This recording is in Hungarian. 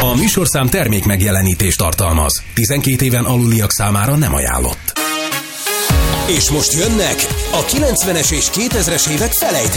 A műsorszám termék megjelenítést tartalmaz. 12 éven aluliak számára nem ajánlott. És most jönnek a 90-es és 2000-es évek felejthetetlen